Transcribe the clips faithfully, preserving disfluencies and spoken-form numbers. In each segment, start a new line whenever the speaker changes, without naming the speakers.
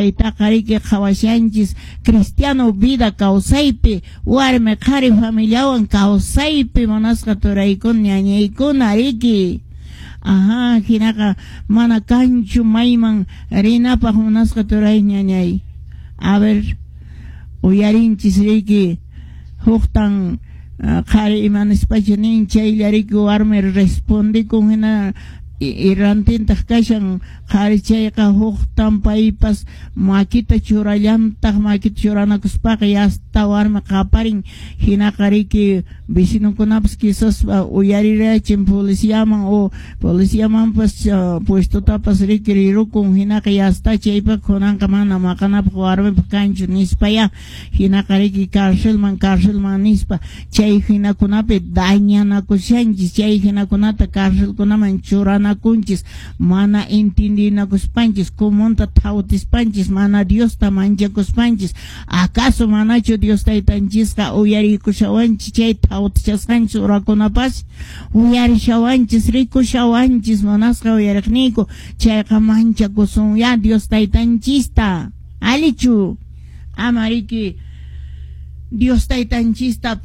chaytaqa riki qhawashanchis cristiano vida kawsaypi warmi qhari familiawan kawsaypi munasqa turaykuna ñañaykuna riki. Ajá, hinaqa mana kanchu mayman rinapaq munasqa turay ñañay. A ver, uyarinchis riki huktan qhari imanispacha nin chaylla riki warmi respondikun hina irrantintaq kashan qhari chayqa huktan paypas makita churallantaq makita churanakuspaqa yasta warmi qaparin hinaqa riki vecinukunapas quizás uyarirachin policiaman o policiamanpas uh, puestotapas riki rirukun hinaqa yasta chaypa kunanqa mana maqanapaq warmipa kanchu nispaya hinaqa riki carcelman carcelman nispa chay hinakunapi dañanakushanchis chay hinakunata carcelkunaman churanakunchis mana entendinakuspanchis kumunta thawtispanchis mana Diosta manchakuspanchis acaso manachu Dios taytanchisqa uyarikushawanchis chay thawtichasqanchis urakunapas uyarishawanchis rikushawanchis manasqa uyariqniku chayqa manchakusun ya Dios taytanchista alichu ama riki Dios taytanchista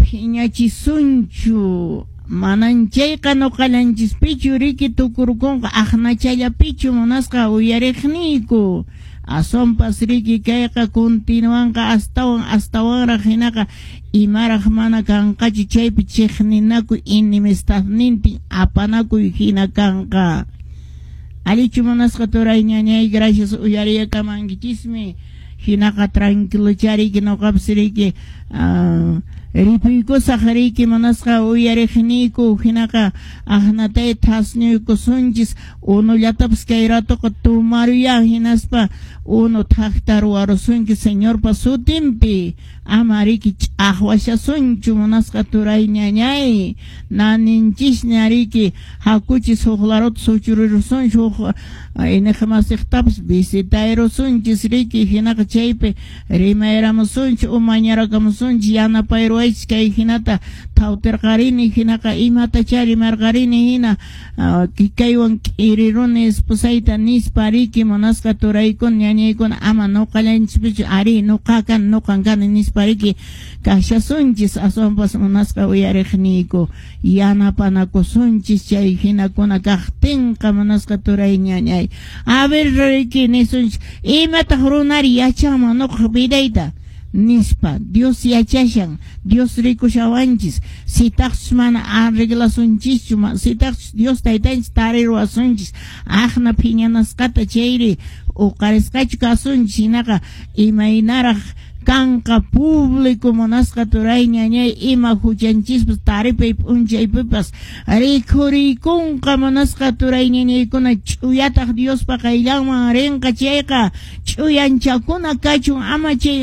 phiñachisunchu manan chayqa nuqalanchispichu riki tukurkunqa aqnachallapichu munasqa uyariqniku asonpas riki kayqa continuanqa astawan astawanraq hinaqa imaraq mana kanqachu chaypi chiqninakuy inimistadnintin apanakuy hina kanqa alichu munasqa turay ñañay gracias uyariyakamankichikmi hinaqa tranquilo chariki nuqapas riki uh, ripuykusaq riki manasqa uyariqniku hinaqa aqnatay thasniykusunchis unullatapas kay ratuqa tumaruya hinaspa unu thaqta ruwarusunchis señorpa sutinpi ama riki ch'aqwashasunchu manasqa turay ñañay naninchishña riki hakuchis huk laruta suchurirusunchu huk inaqmasiqtapas visitayrusunchis riki hinaqa chaypi rimayramusunchu umañarakamusunchis yanapayruwaychis kay hinata thawtirqarini hinaqa imata charimarqarini hina uh, kaywan k'iriruni esposayta nispa riki manasqa turaykuna ñañaykuna ama nuqallanchispichu ari nuqakan nuqankani nispa riki kashasunchis asonpas manasqa uyariqniku yanapanakusunchis chay hinakuna kaqtinqa manasqa turay ñañay a ver riki nisunchis imataq runari yachama nuqa vidayta nispa Dios yachashan Dios rikushawanchis sitaqchis mana arreglasunchis sitaqchis Dios taytanchis tariruwasunchis aqna phiñanasqata chayri uqarisqachu kasunchis hinaqa imaynaraq kanqa público manasqa turay ñañay ima huchanchispas taripay p'unchaypipas rikuriykunqa manasqa turay ñañaykuna ch'uyataq Diospa qayllanman rinqa chayqa ch'uyanchakuna kachun ama chay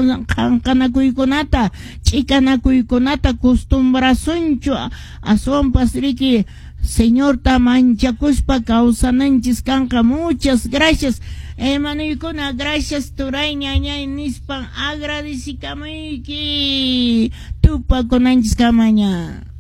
qanqanakuykunata ch'ikanakuykunata costumbrasunchu aswanpas riki Señorta manchakuspa kawsananchis kanqa muchas gracias Emanuykuna gracias turay ñañay nispan agradecikamayki tupakunanchis kamaña.